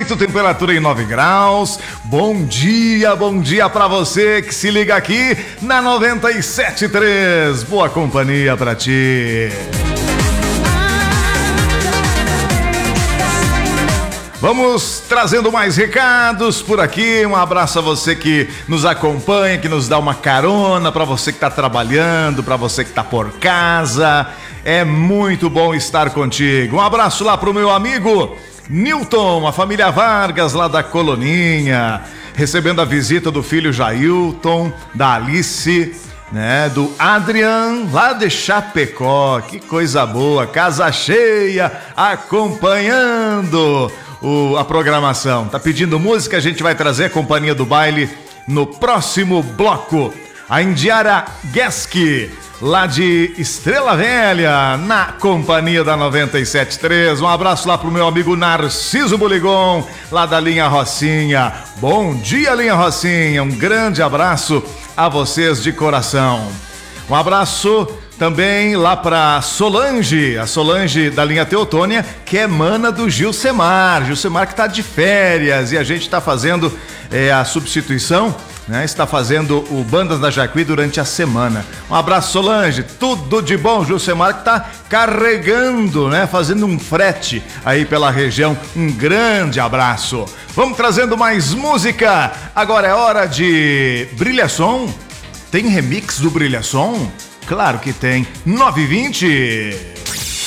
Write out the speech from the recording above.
18, temperatura em 9 graus. Bom dia pra você que se liga aqui na 97.3. Boa companhia pra ti. Vamos trazendo mais recados por aqui. Um abraço a você que nos acompanha, que nos dá uma carona, para você que tá trabalhando, para você que tá por casa. É muito bom estar contigo. Um abraço lá pro meu amigo Newton, a família Vargas lá da Coloninha, recebendo a visita do filho Jailton, da Alice, né, do Adrian, lá de Chapecó. Que coisa boa, casa cheia, acompanhando a programação. Tá pedindo música? A gente vai trazer a companhia do baile no próximo bloco. A Indiara Gueski, lá de Estrela Velha, na companhia da 97.3. Um abraço lá pro meu amigo Narciso Boligon, lá da Linha Rocinha. Bom dia, Linha Rocinha. Um grande abraço a vocês de coração. Um abraço também lá pra Solange, a Solange da linha Teotônia, que é mana do Gilcemar que tá de férias e a gente tá fazendo a substituição, né? Está fazendo o Bandas da Jacuí durante a semana. Um abraço, Solange, tudo de bom. Gilcemar que tá carregando, né? Fazendo um frete aí pela região. Um grande abraço. Vamos trazendo mais música. Agora é hora de Brilhação. Tem remix do Brilhação? Claro que tem. 9h20.